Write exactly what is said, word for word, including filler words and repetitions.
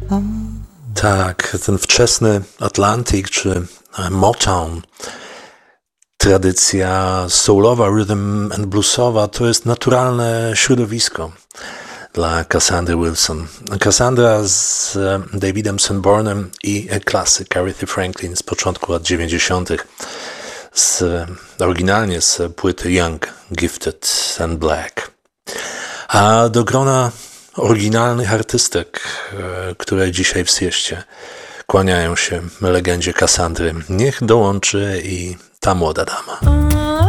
Tak, ten wczesny Atlantic czy Motown, tradycja soulowa, rhythm and bluesowa to jest naturalne środowisko dla Cassandry Wilson. Cassandra z Davidem Sanbornem i klasyk Aretha Franklin z początku lat dziewięćdziesiątych. Z, oryginalnie z płyty Young, Gifted and Black. A do grona oryginalnych artystek, które dzisiaj w sieście kłaniają się legendzie Cassandry, niech dołączy i ta młoda dama.